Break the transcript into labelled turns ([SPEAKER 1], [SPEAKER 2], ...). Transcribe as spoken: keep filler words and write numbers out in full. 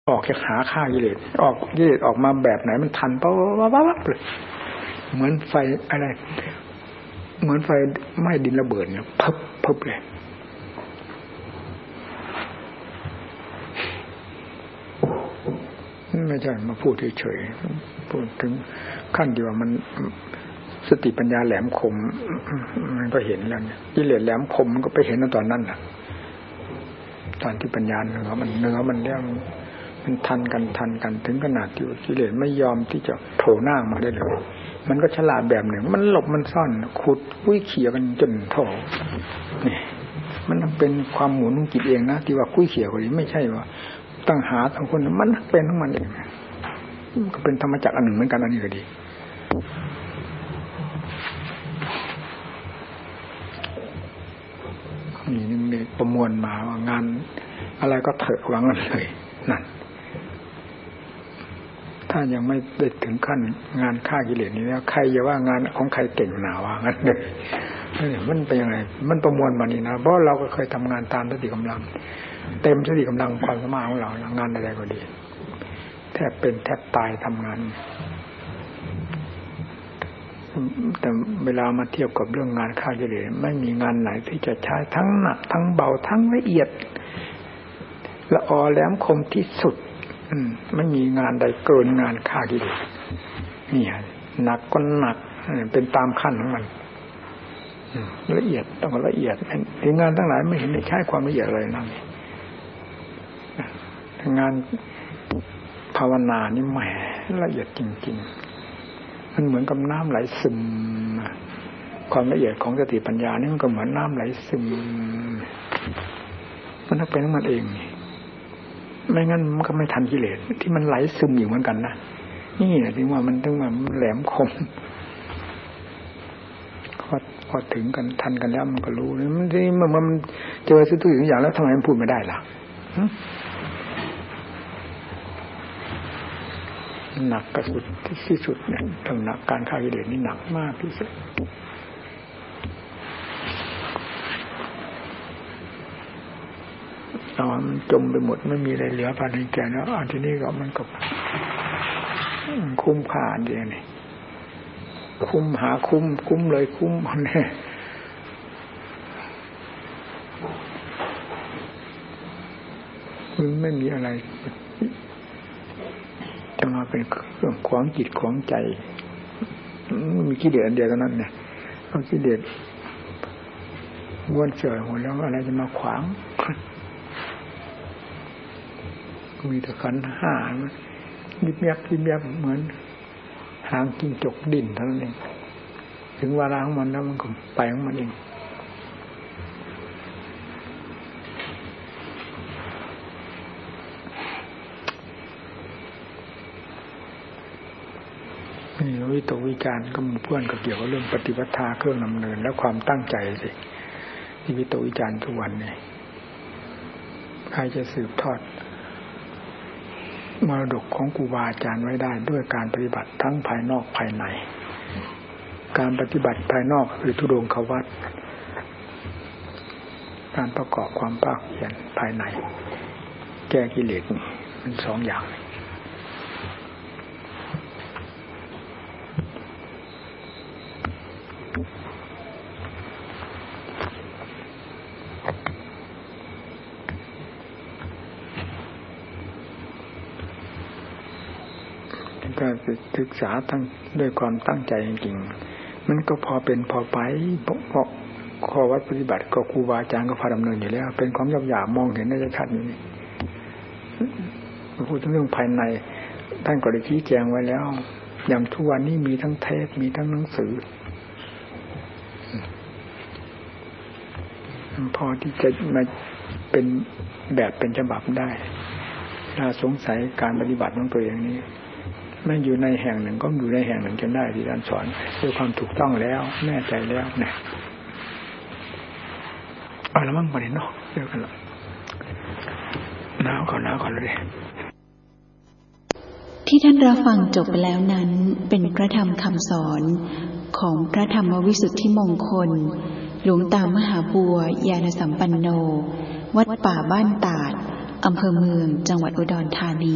[SPEAKER 1] ออกจากหาฆ่ากิเลสออกกิเลสออกมาแบบไหนมันทันปั๊บปั๊บปั๊บเลยเหมือนไฟอะไรเหมือนไฟไหม้ดินระเบิดเนี่ยพับพับเลยไม่ใช่มาพูดเฉยๆพูดถึงขั้นที่ว่ามันสติปัญญาแหลมคมมันก็เห็นแล้วเนี่ยกิเลสแหลมคมมันก็ไปเห็นตอนนั้นน่ะตอนที่ปัญญาเนื้อมันเนื้อมันเนี่ยมันทันกันทันกันถึงขนาดที่กิเลสไม่ยอมที่จะโผล่หน้ามาได้เลยมันก็ฉลาดแบบหนึ่งมันหลบมันซ่อนขุดกุ้ยเขี่ยกันจนโถนี่มันเป็นความหมุนของจิตเองนะที่ว่ากุ้ยเขี่ยคนนี้ไม่ใช่ว่าตั้งหาทั้งคนมันเป็นของมันเองก็เป็นธรรมจักรอันหนึ่งเหมือนกันอันนี้ก็ดีนี่นึงเด็กประมวลมาว่างานอะไรก็เถอะวางกันเลยนั่นถ้ายังไม่ได้ถึงขั้นงานฆ่ากิเลสนี้แล้วใครจะว่างานของใครเก่งหนาว่างั้นเลยมันเป็นยังไงมันประมวลมานี่นะเพราะเราก็เคยทำงานตามสติกำลังเต็มสติกำลังความสามารถของเรางานอะไรก็ดีแทบเป็นแทบตายทำงานแต่เวลามาเทียบกับเรื่องงานฆ่ากิเลสไม่มีงานไหนที่จะใช้ทั้งหนักทั้งเบาทั้งละเอียดละออแหลมคมที่สุดไม่มีงานใดเกินงานฆ่ากิเลสนี่หนักก็หนักเป็นตามขั้นของมันละเอียดต้องละเอียดไอ้งานทั้งหลายไม่เห็นได้ใช้ความละเอียดเลยนั่นงานภาวนานี่แหมละเอียดจริงๆมันเหมือนกับน้ำไหลซึมความละเอียดของสติปัญญานี่มันก็เหมือนน้ำไหลซึมมันต้องเป็นของมันเองไม่งั้นมันก็ไม่ทันกิเลสที่มันไหลซึมอยู่เหมือนกันนะนี่แหละที่ว่ามันต้องมาแหลมคมพอพอถึงกันทันกันแล้วมันก็รู้มันที่มันมันเจอสิ่งทุกอย่างแล้วทำไมมันพูดไม่ได้ล่ะหนักกระสุดที่สุดเนี่ยทางหนักการฆ่ากิเลสนี่หนักมากที่สุดเอามันจมไปหมดไม่มีอะไรเหลือภายในแก่แล้วอันที่นี้ก็มันก็คุ้มค่าเดียวนี่คุ้มหาคุ้มคุ้มเลยคุ้มเนี่ยมันไม่มีอะไรจะมาเป็นเครื่องขวางจิตขวางใจมีกิเลสอันเดียวเท่านั้นเนี่ยเอากิเลสม้วนเสื่อหมดแล้วอะไรจะมาขวางมีแต่ขันธ์ห้ายิบยับยิบยับเหมือนหางจิ้งจกดิ่นเท่านั้นเองถึงเวลาของมันแล้วมันก็ไปของมันเองนี่วิตกวิจารณ์ก็มีเพื่อนก็เกี่ยวกับเรื่องปฏิปทาเครื่องดำเนินและความตั้งใจสิที่วิตกวิจารณ์ทุกวันนี่ใครจะสืบทอดมรดกของครูบาอาจารย์ไว้ได้ด้วยการปฏิบัติทั้งภายนอกภายในการปฏิบัติภายนอกคือธุดงควัตรการประกอบความภาคเพียรภายในแก้กิเลสนี่มันสองอย่างการศึกษาทั้งด้วยความตั้งใจจริงๆมันก็พอเป็นพอไปเพราะข้อวัดปฏิบัติก็ครูบาอาจารย์ก็พาดำเนินอยู่แล้วเป็นความหยาบๆมองเห็นได้ชัดๆนี่พูดถึงเรื่องภายในท่านก็ได้ชี้แจงไว้แล้วอย่างทุกวันนี้มีทั้งเทปมีทั้งหนังสือพอที่จะมาเป็นแบบเป็นฉบับได้ถ้าสงสัยการปฏิบัติของตัวเองนี้ไม่อยู่ในแห่งหนึ่งก็อยู่ในแห่งหนึ่งจนได้ที่ท่านสอนด้วยความถูกต้องแล้วแน่ใจแล้วเนี่ยเอาละมั่งประเด็นเนาะเดี๋ยวกันละหนาวก่อนหนาวก่อนเลย
[SPEAKER 2] ที่ท่านรับฟังจบไปแล้วนั้นเป็นพระธรรมคำสอนของพระธรรมวิสุทธิมงคลหลวงตามหาบัวยานสัมปันโนวัดป่าบ้านตาดอำเภอเมืองจังหวัดอุดรธานี